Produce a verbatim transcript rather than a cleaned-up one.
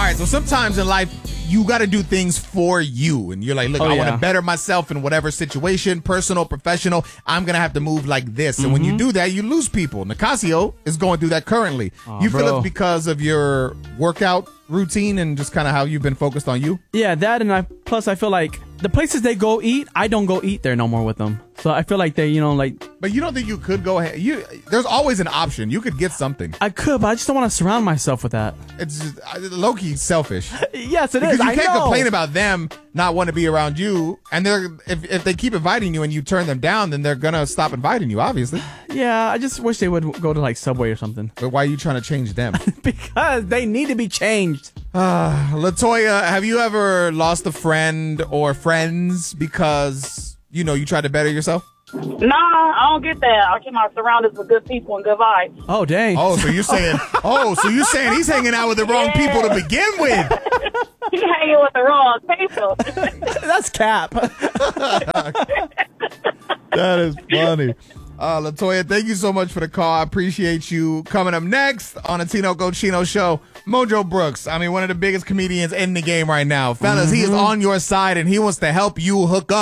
right, so sometimes in life, you got to do things for you. And you're like, look, Oh, I yeah. want to better myself in whatever situation, personal, professional. I'm going to have to move like this. And Mm-hmm. when you do that, you lose people. Nicasio is going through that currently. Aw, you feel bro. it's because of your workout routine and just kind of how you've been focused on you? Yeah, that and I. Plus, I feel like the places they go eat, I don't go eat there no more with them. So I feel like they, you know, like But you don't think you could go ahead? You, there's always an option. You could get something. I could, but I just don't want to surround myself with that. It's just uh, low-key selfish. Yes, it Because is. you I can't know. complain about them not wanting to be around you, and they're if, if they keep inviting you and you turn them down, then they're gonna stop inviting you, obviously. Yeah, I just wish they would go to like Subway or something But why are you trying to change them? because they need to be changed. uh, Latoya, have you ever lost a friend or friends because you know you tried to better yourself? Nah, I don't get that. I keep my surroundings with good people and good vibes. Oh dang! Oh, so you're saying? Oh, so you're saying he's hanging out with the wrong Yeah. people to begin with? You hanging with the wrong people. That's cap. That is funny. Uh, Latoya, thank you so much for the call. I appreciate you. Coming up next on the Tino Cochino Show, Mojo Brooks. I mean, one of the biggest comedians in the game right now. Fellas, he is on your side and he wants to help you hook up.